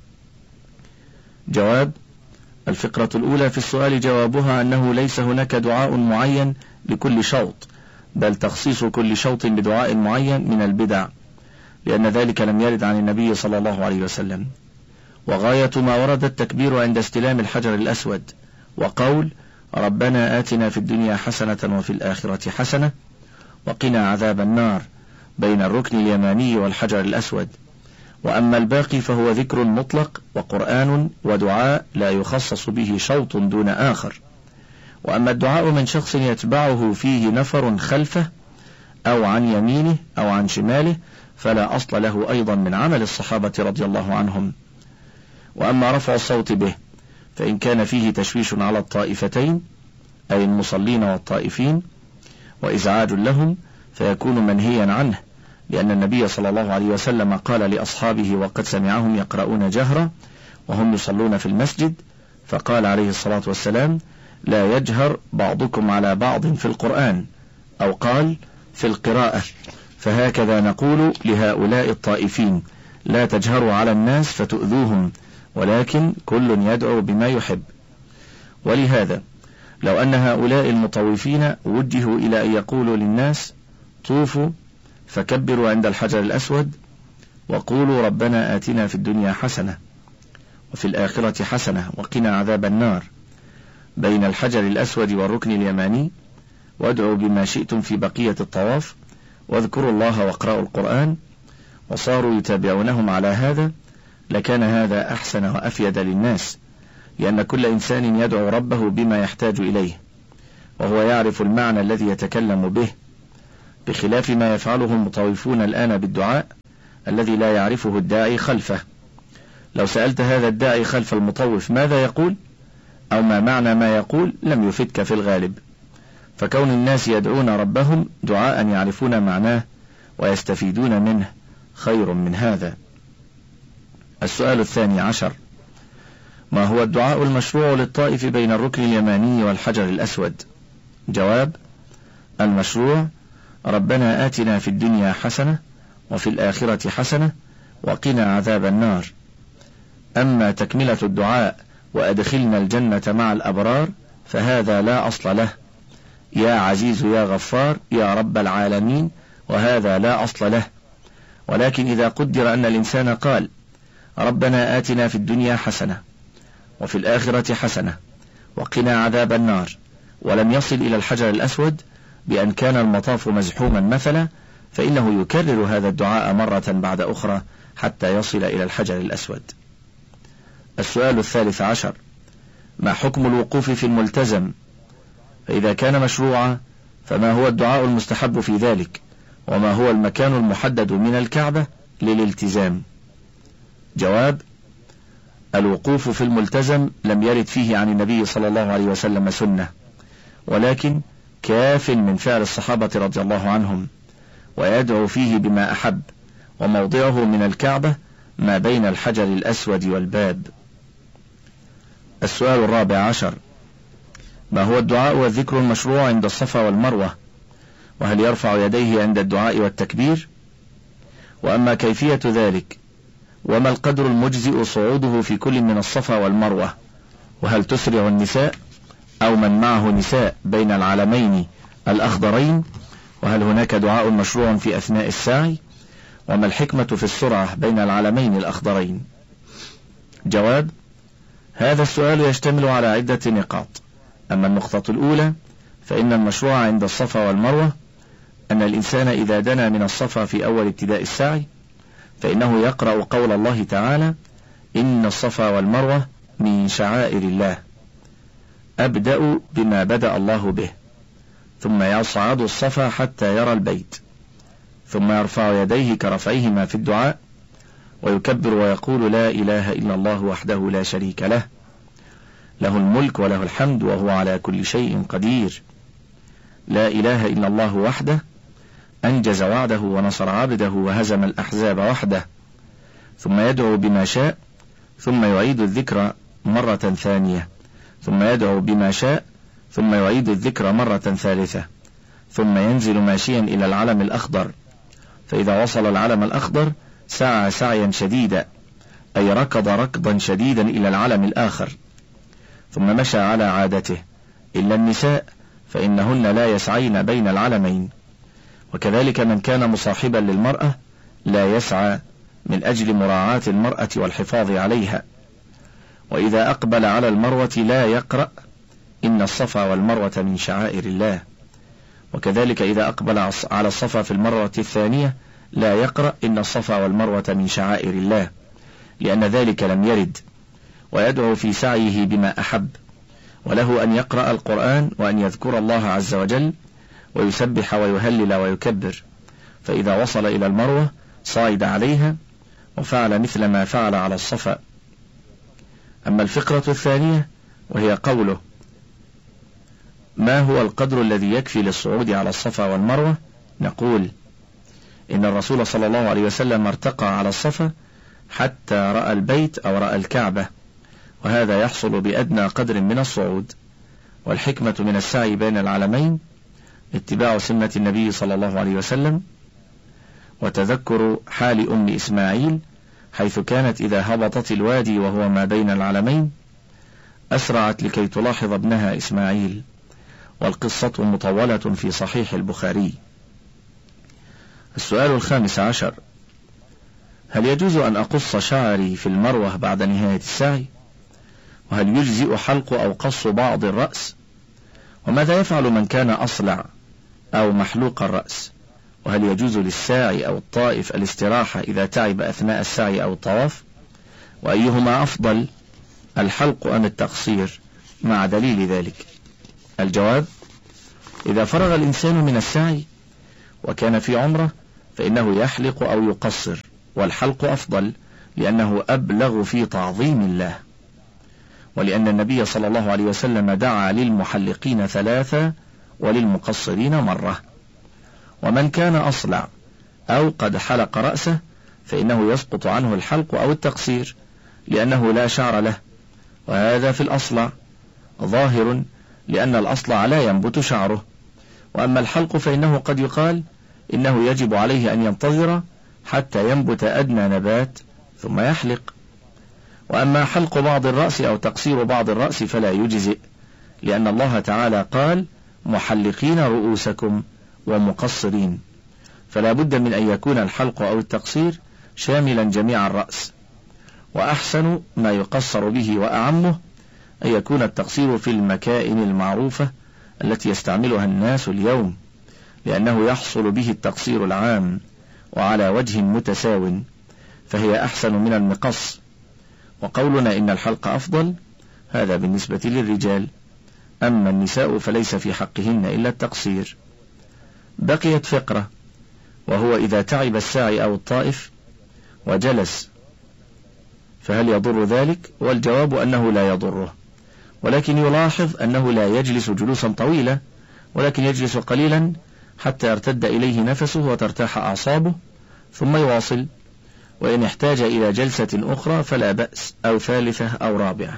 جواب: الفقرة الأولى في السؤال جوابها أنه ليس هناك دعاء معين لكل شوط، بل تخصيص كل شوط بدعاء معين من البدع، لأن ذلك لم يرد عن النبي صلى الله عليه وسلم. وغاية ما ورد التكبير عند استلام الحجر الأسود، وقول: ربنا آتنا في الدنيا حسنة وفي الآخرة حسنة وقنا عذاب النار، بين الركن اليماني والحجر الأسود. وأما الباقي فهو ذكر مطلق وقرآن ودعاء لا يخصص به شوط دون آخر. وأما الدعاء من شخص يتبعه فيه نفر خلفه أو عن يمينه أو عن شماله فلا أصل له أيضا من عمل الصحابة رضي الله عنهم. وأما رفع الصوت به فإن كان فيه تشويش على الطائفتين، أي المصلين والطائفين، وإزعاج لهم، فيكون منهيا عنه، لأن النبي صلى الله عليه وسلم قال لأصحابه وقد سمعهم يقرؤون جهرا وهم يصلون في المسجد، فقال عليه الصلاة والسلام: لا يجهر بعضكم على بعض في القرآن، أو قال في القراءة. فهكذا نقول لهؤلاء الطائفين: لا تجهروا على الناس فتؤذوهم، ولكن كل يدعو بما يحب. ولهذا لو أن هؤلاء المطوفين وجهوا إلى أن يقولوا للناس: طوفوا فكبروا عند الحجر الأسود وقولوا ربنا آتنا في الدنيا حسنة وفي الآخرة حسنة وقنا عذاب النار، بين الحجر الأسود والركن اليماني، وادعوا بما شئتم في بقية الطواف، واذكروا الله واقرأوا القرآن، وصاروا يتابعونهم على هذا، لكان هذا أحسن وأفيد للناس، لأن كل إنسان يدعو ربه بما يحتاج إليه، وهو يعرف المعنى الذي يتكلم به، بخلاف ما يفعله المطوفون الآن بالدعاء الذي لا يعرفه الداعي خلفه. لو سألت هذا الداعي خلف المطوف ماذا يقول أو ما معنى ما يقول لم يفدك في الغالب، فكون الناس يدعون ربهم دعاء يعرفون معناه ويستفيدون منه خير من هذا. السؤال 12: ما هو الدعاء المشروع للطائف بين الركن اليماني والحجر الأسود؟ جواب: المشروع: ربنا آتنا في الدنيا حسنة وفي الآخرة حسنة وقنا عذاب النار. أما تكملة الدعاء وأدخلنا الجنة مع الأبرار فهذا لا أصل له، يا عزيز يا غفار يا رب العالمين، وهذا لا أصل له. ولكن إذا قدر أن الإنسان قال ربنا آتنا في الدنيا حسنة وفي الآخرة حسنة وقنا عذاب النار، ولم يصل إلى الحجر الأسود بأن كان المطاف مزحوما مثلا، فإنه يكرر هذا الدعاء مرة بعد أخرى حتى يصل إلى الحجر الأسود. السؤال 13: ما حكم الوقوف في الملتزم؟ فإذا كان مشروعا فما هو الدعاء المستحب في ذلك، وما هو المكان المحدد من الكعبة للالتزام؟ جواب: الوقوف في الملتزم لم يرد فيه عن النبي صلى الله عليه وسلم سنة، ولكن كاف من فعل الصحابة رضي الله عنهم، ويدعو فيه بما أحب، وموضعه من الكعبة ما بين الحجر الأسود والباب. السؤال 14: ما هو الدعاء والذكر المشروع عند الصفا والمروة؟ وهل يرفع يديه عند الدعاء والتكبير؟ وأما كيفية ذلك؟ وما القدر المجزئ صعوده في كل من الصفا والمروة؟ وهل تسرع النساء أو من معه نساء بين العلمين الأخضرين؟ وهل هناك دعاء مشروع في أثناء السعي؟ وما الحكمة في السرعة بين العلمين الأخضرين؟ جواب: هذا السؤال يشتمل على عدة نقاط. أما النقطة الأولى فإن المشروع عند الصفا والمروة أن الإنسان إذا دنا من الصفا في أول ابتداء السعي فإنه يقرأ قول الله تعالى: إن الصفا والمروة من شعائر الله، أبدأ بما بدأ الله به، ثم يصعد الصفا حتى يرى البيت، ثم يرفع يديه كرفعهما في الدعاء، ويكبر ويقول: لا إله إلا الله وحده لا شريك له، له الملك وله الحمد وهو على كل شيء قدير، لا إله إلا الله وحده أنجز وعده ونصر عبده وهزم الأحزاب وحده. ثم يدعو بما شاء، ثم يعيد الذكر مرة ثانية، ثم يدعو بما شاء، ثم يعيد الذكر مرة ثالثة، ثم ينزل ماشيا إلى العلم الأخضر، فإذا وصل العلم الأخضر سعى سعيا شديدا، أي ركض ركضا شديدا إلى العلم الآخر، ثم مشى على عادته، إلا النساء فإنهن لا يسعين بين العلمين، وكذلك من كان مصاحبا للمرأة لا يسعى من أجل مراعاة المرأة والحفاظ عليها. وإذا أقبل على المروة لا يقرأ إن الصفا والمروة من شعائر الله، وكذلك إذا أقبل على الصفا في المرة الثانية لا يقرأ إن الصفا والمروة من شعائر الله، لأن ذلك لم يرد. ويدعو في سعيه بما أحب، وله أن يقرأ القرآن وأن يذكر الله عز وجل ويسبح ويهلل ويكبر، فإذا وصل إلى المروة صعد عليها وفعل مثل ما فعل على الصفا. أما الفقرة الثانية وهي قوله: ما هو القدر الذي يكفي للصعود على الصفا والمروة؟ نقول: إن الرسول صلى الله عليه وسلم ارتقى على الصفا حتى رأى البيت أو رأى الكعبة، وهذا يحصل بأدنى قدر من الصعود. والحكمة من السعي بين العلمين اتباع سنة النبي صلى الله عليه وسلم، وتذكر حال أم إسماعيل حيث كانت إذا هبطت الوادي وهو ما بين العلمين أسرعت لكي تلاحظ ابنها إسماعيل، والقصة مطولة في صحيح البخاري. السؤال 15: هل يجوز أن أقص شعري في المروة بعد نهاية السعي؟ وهل يجزئ حلق أو قص بعض الرأس؟ وماذا يفعل من كان أصلع أو محلوق الرأس؟ وهل يجوز للساعي أو الطائف الاستراحة إذا تعب أثناء السعي أو الطواف؟ وأيهما أفضل، الحلق أم التقصير، مع دليل ذلك؟ الجواب: إذا فرغ الإنسان من السعي وكان في عمره فإنه يحلق أو يقصر، والحلق أفضل لأنه أبلغ في تعظيم الله، ولأن النبي صلى الله عليه وسلم دعا للمحلقين 3 وللمقصرين مرة. ومن كان أصلع أو قد حلق رأسه فإنه يسقط عنه الحلق أو التقصير لأنه لا شعر له، وهذا في الأصلع ظاهر لأن الأصلع لا ينبت شعره. وأما الحلق فإنه قد يقال إنه يجب عليه أن ينتظر حتى ينبت أدنى نبات ثم يحلق. وأما حلق بعض الرأس أو تقصير بعض الرأس فلا يجزئ، لأن الله تعالى قال محلقين رؤوسكم ومقصرين، فلا بد من أن يكون الحلق أو التقصير شاملا جميع الرأس. وأحسن ما يقصر به وأعمه أن يكون التقصير في المكائن المعروفة التي يستعملها الناس اليوم، لأنه يحصل به التقصير العام وعلى وجه متساو، فهي أحسن من المقص. وقولنا إن الحلق أفضل هذا بالنسبة للرجال، أما النساء فليس في حقهن إلا التقصير. بقيت فقرة، وهو إذا تعب الساعي أو الطائف وجلس فهل يضر ذلك؟ والجواب أنه لا يضره، ولكن يلاحظ أنه لا يجلس جلوسا طويلا، ولكن يجلس قليلا حتى يرتد إليه نفسه وترتاح أعصابه ثم يواصل، وإن احتاج إلى جلسة أخرى فلا بأس، أو 3 أو 4.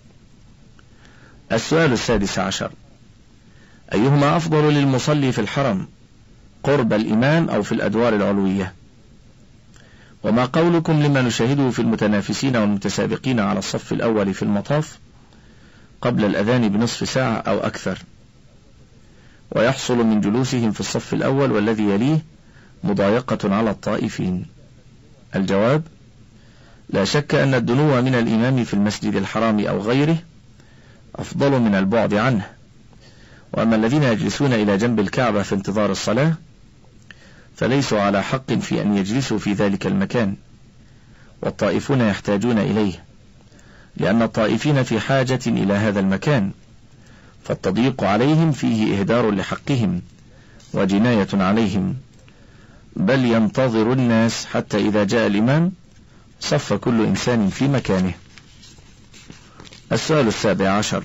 السؤال 16: أيهما أفضل للمصلي في الحرم، قرب الإمام أو في الأدوار العلوية؟ وما قولكم لما نشاهده في المتنافسين والمتسابقين على الصف الأول في المطاف قبل الأذان بنصف ساعة أو أكثر، ويحصل من جلوسهم في الصف الأول والذي يليه مضايقة على الطائفين؟ الجواب: لا شك أن الدنو من الإمام في المسجد الحرام أو غيره أفضل من البعد عنه. وأما الذين يجلسون إلى جنب الكعبة في انتظار الصلاة فليسوا على حق في أن يجلسوا في ذلك المكان، والطائفون يحتاجون إليه، لأن الطائفين في حاجة إلى هذا المكان، فالتضييق عليهم فيه إهدار لحقهم وجناية عليهم، بل ينتظر الناس حتى إذا جاء الإمام صف كل إنسان في مكانه. السؤال 17: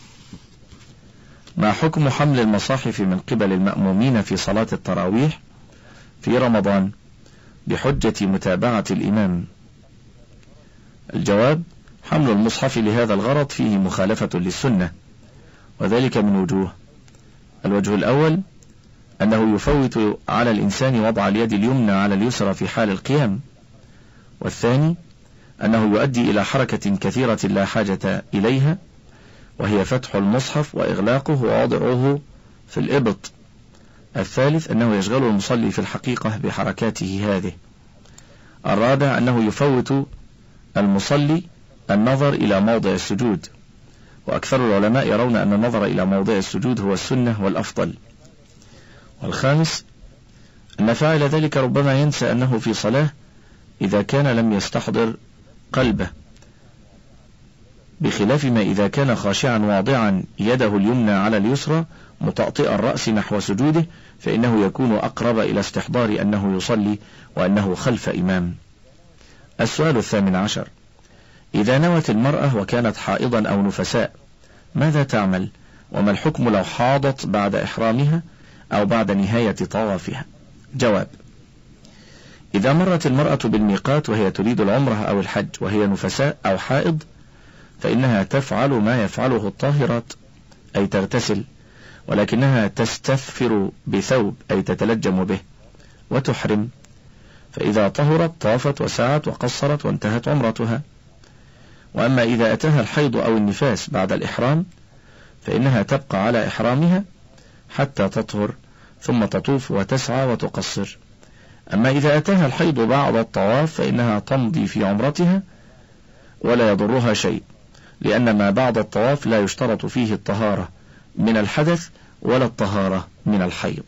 ما حكم حمل المصاحف من قبل المأمومين في صلاة التراويح في رمضان بحجة متابعة الإمام؟ الجواب: حمل المصحف لهذا الغرض فيه مخالفة للسنة، وذلك من وجوه. الوجه الأول أنه يفوت على الإنسان وضع اليد اليمنى على اليسرى في حال القيام، والثاني أنه يؤدي إلى حركة كثيرة لا حاجة إليها، وهي فتح المصحف وإغلاقه ووضعه في الإبط. الثالث أنه يشغل المصلي في الحقيقة بحركاته هذه. الرابع أنه يفوت المصلي النظر إلى موضع السجود، وأكثر العلماء يرون أن النظر إلى موضع السجود هو السنة والأفضل. والخامس أن فاعل ذلك ربما ينسى أنه في صلاة إذا كان لم يستحضر قلبه، بخلاف ما إذا كان خاشعا واضعا يده اليمنى على اليسرى مطأطئ الرأس نحو سجوده، فإنه يكون أقرب إلى استحضار أنه يصلي وأنه خلف إمام. السؤال 18: إذا نوت المرأة وكانت حائضا أو نفساء ماذا تعمل؟ وما الحكم لو حاضت بعد إحرامها أو بعد نهاية طوافها؟ جواب: إذا مرت المرأة بالميقات وهي تريد العمرة أو الحج وهي نفساء أو حائض فإنها تفعل ما يفعله الطاهرات، أي تغتسل، ولكنها تستثفر بثوب أي تتلجم به وتحرم، فإذا طهرت طافت وسعت وقصرت وانتهت عمرتها. وأما إذا أتاها الحيض أو النفاس بعد الإحرام فإنها تبقى على إحرامها حتى تطهر ثم تطوف وتسعى وتقصر. أما إذا أتاها الحيض بعد الطواف فإنها تمضي في عمرتها ولا يضرها شيء، لأن ما بعد الطواف لا يشترط فيه الطهارة من الحدث ولا الطهارة من الحيض.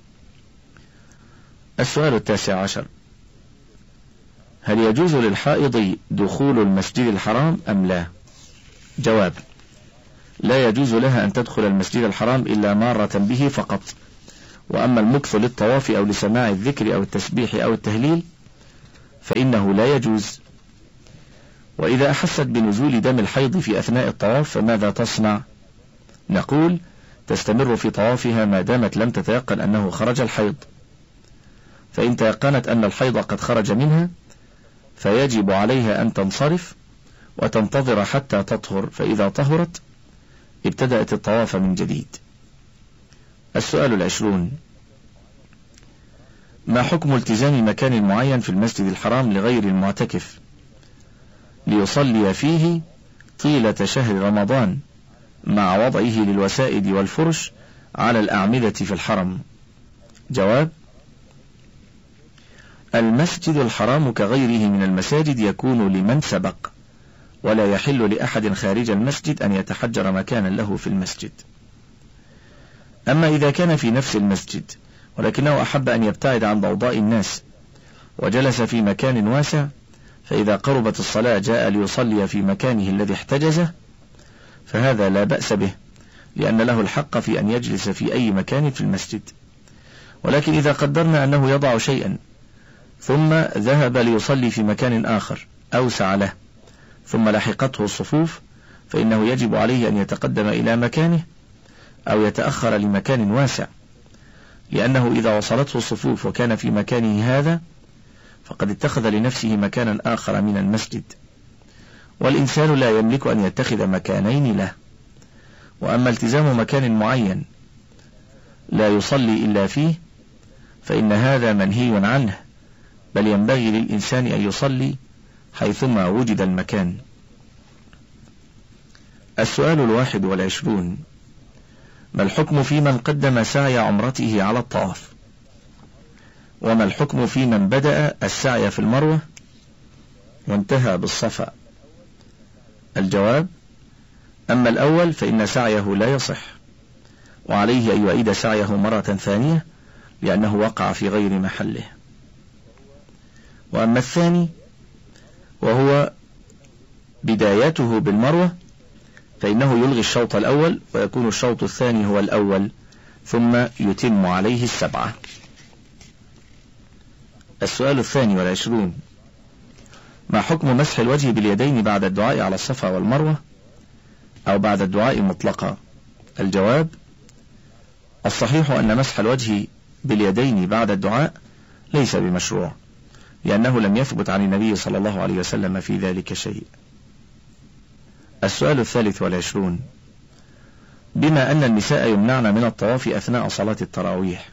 السؤال 19: هل يجوز للحائض دخول المسجد الحرام أم لا؟ جواب: لا يجوز لها أن تدخل المسجد الحرام إلا مارة به فقط، وأما المكث للطواف أو لسماع الذكر أو التسبيح أو التهليل فإنه لا يجوز. وإذا أحست بنزول دم الحيض في أثناء الطواف فماذا تصنع؟ نقول تستمر في طوافها ما دامت لم تتيقن أنه خرج الحيض، فإن تيقنت أن الحيض قد خرج منها فيجب عليها أن تنصرف وتنتظر حتى تطهر، فإذا طهرت ابتدأت الطواف من جديد. السؤال 20: ما حكم التزام مكان معين في المسجد الحرام لغير المعتكف ليصلي فيه طيلة شهر رمضان مع وضعه للوسائد والفرش على الأعمدة في الحرم؟ جواب: المسجد الحرام كغيره من المساجد يكون لمن سبق، ولا يحل لأحد خارج المسجد أن يتحجر مكانا له في المسجد. أما إذا كان في نفس المسجد ولكنه أحب أن يبتعد عن ضوضاء الناس وجلس في مكان واسع، فإذا قربت الصلاة جاء ليصلي في مكانه الذي احتجزه، فهذا لا بأس به، لأن له الحق في أن يجلس في أي مكان في المسجد. ولكن إذا قدرنا أنه يضع شيئا ثم ذهب ليصلي في مكان آخر أوسع له ثم لحقته الصفوف، فإنه يجب عليه أن يتقدم إلى مكانه أو يتأخر لمكان واسع، لأنه إذا وصلته الصفوف وكان في مكانه هذا فقد اتخذ لنفسه مكانا آخر من المسجد، والإنسان لا يملك أن يتخذ مكانين له. وأما التزام مكان معين لا يصلي إلا فيه فإن هذا منهي عنه، بل ينبغي للإنسان أن يصلي حيثما وجد المكان. السؤال 21: ما الحكم في من قدم سعي عمرته على الطواف؟ وما الحكم في من بدأ السعي في المروة وانتهى بالصفا؟ الجواب: أما الأول فإن سعيه لا يصح، وعليه أن يعيد سعيه مرة ثانية لأنه وقع في غير محله. وأما الثاني وهو بدايته بالمروة فإنه يلغي الشوط الأول ويكون الشوط الثاني هو الأول ثم يتم عليه 7. السؤال 22: ما حكم مسح الوجه باليدين بعد الدعاء على الصفا والمروة أو بعد الدعاء مطلقا؟ الجواب: الصحيح أن مسح الوجه باليدين بعد الدعاء ليس بمشروع، لأنه لم يثبت عن النبي صلى الله عليه وسلم في ذلك شيء. السؤال 23: بما أن النساء يمنعن من الطواف أثناء صلاة التراويح،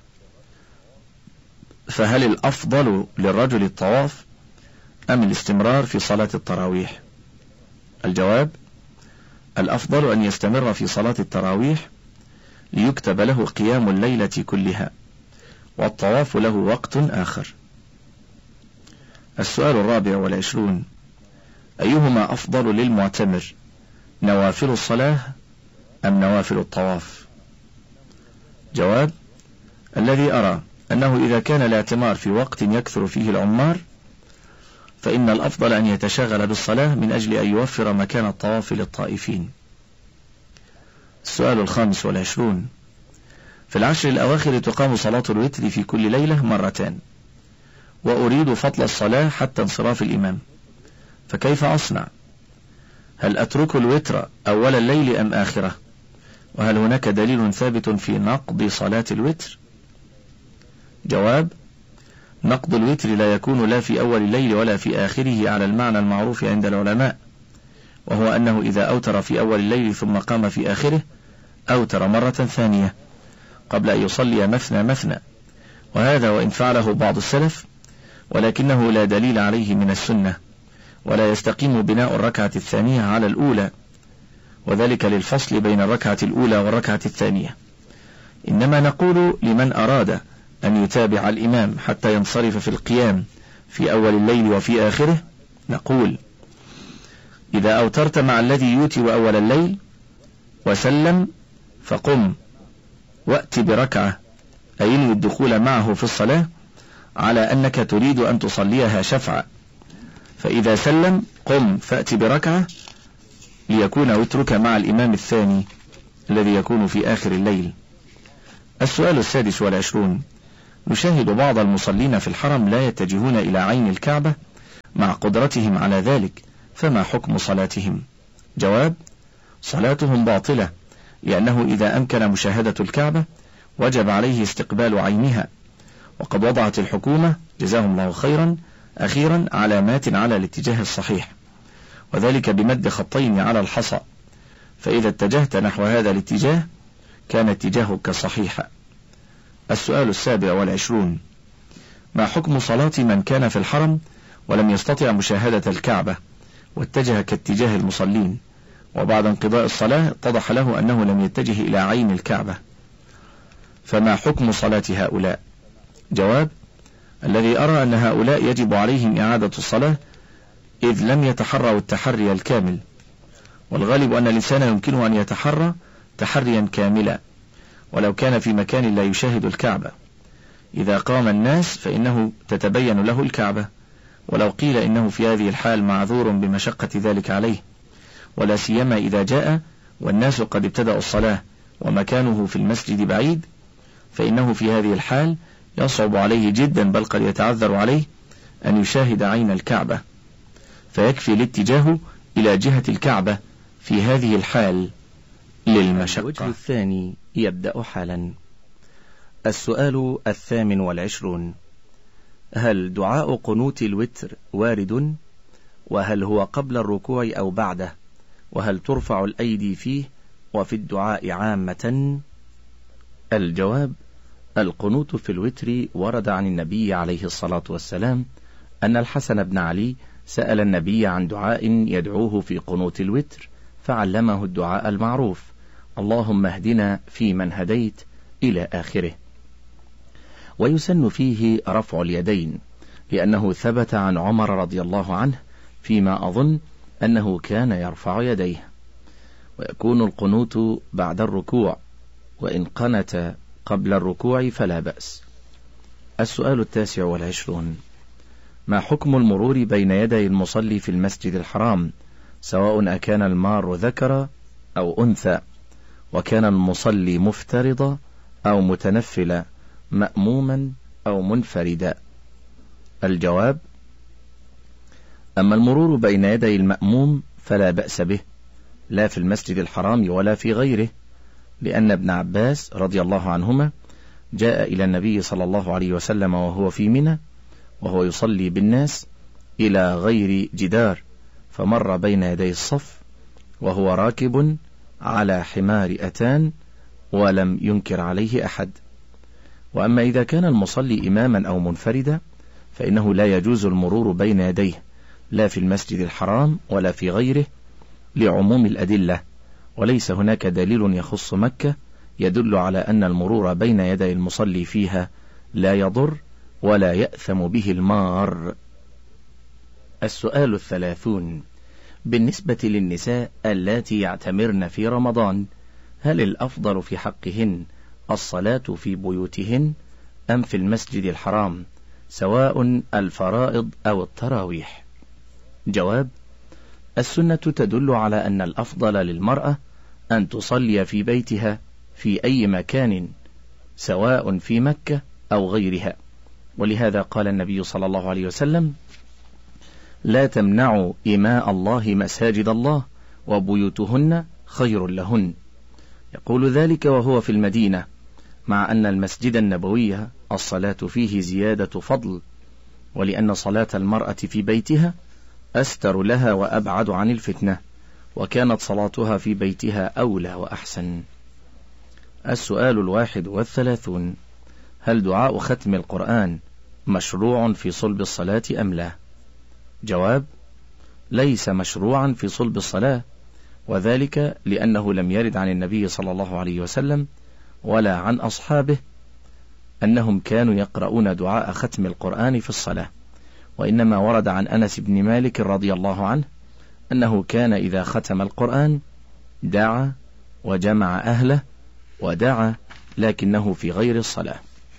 فهل الأفضل للرجل الطواف أم الاستمرار في صلاة التراويح؟ الجواب: الأفضل أن يستمر في صلاة التراويح ليكتب له قيام الليلة كلها، والطواف له وقت آخر. السؤال 24: أيهما أفضل للمعتمر، نوافل الصلاة أم نوافل الطواف؟ جواب: الذي أرى أنه إذا كان الاعتمار في وقت يكثر فيه العمار فإن الأفضل أن يتشغل بالصلاة من أجل أن يوفر مكان الطواف للطائفين. السؤال 25: في العشر الأواخر تقام صلاة الوتر في كل ليلة مرتان، وأريد فضل الصلاة حتى انصراف الإمام، فكيف أصنع؟ هل أترك الوتر أول الليل أم آخره؟ وهل هناك دليل ثابت في نقض صلاة الوتر؟ جواب: نقض الوتر لا يكون لا في أول الليل ولا في آخره على المعنى المعروف عند العلماء، وهو أنه إذا أوتر في أول الليل ثم قام في آخره أوتر مرة ثانية قبل أن يصلي مثنى مثنى، وهذا وإن فعله بعض السلف ولكنه لا دليل عليه من السنة، ولا يستقيم بناء الركعة الثانية على الأولى، وذلك للفصل بين الركعة الأولى والركعة الثانية. إنما نقول لمن أراد أن يتابع الإمام حتى ينصرف في القيام في أول الليل وفي آخره، نقول: إذا أوترت مع الذي يوتر أول الليل وسلم فقم وأت بركعة، أي انوي الدخول معه في الصلاة على أنك تريد أن تصليها شفعا، فإذا سلم قم فأت بركعة ليكون وترك مع الإمام الثاني الذي يكون في آخر الليل. السؤال 26. نشاهد بعض المصلين في الحرم لا يتجهون إلى عين الكعبة مع قدرتهم على ذلك، فما حكم صلاتهم؟ جواب: صلاتهم باطلة، لأنه إذا أمكن مشاهدة الكعبة وجب عليه استقبال عينها، وقد وضعت الحكومة جزاهم الله خيرا أخيرا علامات على الاتجاه الصحيح، وذلك بمد خطين على الحصى، فإذا اتجهت نحو هذا الاتجاه كان اتجاهك صحيحا. السؤال 27. ما حكم صلاة من كان في الحرم ولم يستطع مشاهدة الكعبة واتجه كاتجاه المصلين، وبعد انقضاء الصلاة اتضح له أنه لم يتجه إلى عين الكعبة، فما حكم صلاة هؤلاء؟ جواب: الذي أرى أن هؤلاء يجب عليهم إعادة الصلاة، إذ لم يتحروا التحري الكامل، والغالب أن الإنسان يمكنه أن يتحرى تحريا كاملا ولو كان في مكان لا يشاهد الكعبة. إذا قام الناس فإنه تتبين له الكعبة، ولو قيل إنه في هذه الحال معذور بمشقة ذلك عليه، ولا سيما إذا جاء والناس قد ابتدأوا الصلاة ومكانه في المسجد بعيد، فإنه في هذه الحال يصعب عليه جدا، بل قد يتعذر عليه أن يشاهد عين الكعبة، فيكفي الاتجاه إلى جهة الكعبة في هذه الحال للمشقة. الوجه الثاني يبدأ حالا. السؤال 28. هل دعاء قنوت الوتر وارد؟ وهل هو قبل الركوع أو بعده؟ وهل ترفع الأيدي فيه وفي الدعاء عامة؟ الجواب: القنوت في الوتر ورد عن النبي عليه الصلاة والسلام أن الحسن بن علي سأل النبي عن دعاء يدعوه في قنوت الوتر، فعلمه الدعاء المعروف: اللهم اهدنا فيمن هديت إلى آخره. ويسن فيه رفع اليدين، لأنه ثبت عن عمر رضي الله عنه فيما أظن أنه كان يرفع يديه. ويكون القنوت بعد الركوع، وإن قنت قبل الركوع فلا بأس. السؤال 29. ما حكم المرور بين يدي المصلي في المسجد الحرام، سواء أكان المار ذكر أو أنثى، وكان المصلي مفترضا أو متنفلا، مأموما أو منفردا؟ الجواب: أما المرور بين يدي المأموم فلا بأس به، لا في المسجد الحرام ولا في غيره، لأن ابن عباس رضي الله عنهما جاء إلى النبي صلى الله عليه وسلم وهو في منى وهو يصلي بالناس إلى غير جدار، فمر بين يدي الصف وهو راكب على حمار أتان ولم ينكر عليه أحد. وأما إذا كان المصلي إماما أو منفردا فإنه لا يجوز المرور بين يديه، لا في المسجد الحرام ولا في غيره، لعموم الأدلة، وليس هناك دليل يخص مكة يدل على أن المرور بين يدي المصلي فيها لا يضر ولا يأثم به المار. السؤال 30. بالنسبة للنساء اللاتي يعتمرن في رمضان، هل الأفضل في حقهن الصلاة في بيوتهن أم في المسجد الحرام، سواء الفرائض أو التراويح؟ جواب: السنة تدل على أن الأفضل للمرأة أن تصلي في بيتها في أي مكان، سواء في مكة أو غيرها، ولهذا قال النبي صلى الله عليه وسلم: لا تمنعوا إماء الله مساجد الله وبيوتهن خير لهن. يقول ذلك وهو في المدينة، مع أن المسجد النبوي الصلاة فيه زيادة فضل، ولأن صلاة المرأة في بيتها أستر لها وأبعد عن الفتنة، وكانت صلاتها في بيتها أولى وأحسن. السؤال 31. هل دعاء ختم القرآن مشروع في صلب الصلاة أم لا؟ جواب: ليس مشروعا في صلب الصلاة، وذلك لأنه لم يرد عن النبي صلى الله عليه وسلم ولا عن أصحابه أنهم كانوا يقرؤون دعاء ختم القرآن في الصلاة، وإنما ورد عن أنس بن مالك رضي الله عنه أنه كان إذا ختم القرآن دعا وجمع أهله ودعا، لكنه في غير الصلاة.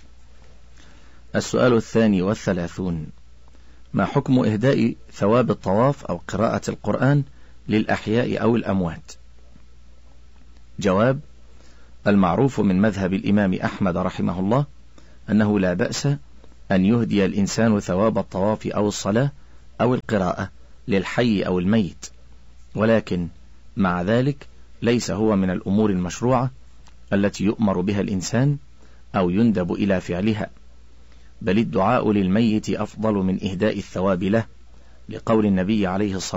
السؤال 32. ما حكم إهداء ثواب الطواف أو قراءة القرآن للأحياء أو الأموات؟ جواب: المعروف من مذهب الإمام أحمد رحمه الله أنه لا بأس أن يهدي الإنسان ثواب الطواف أو الصلاة أو القراءة للحي أو الميت، ولكن مع ذلك ليس هو من الأمور المشروعة التي يؤمر بها الإنسان أو يندب إلى فعلها، بل الدعاء للميت أفضل من إهداء الثواب له، لقول النبي عليه الصلاة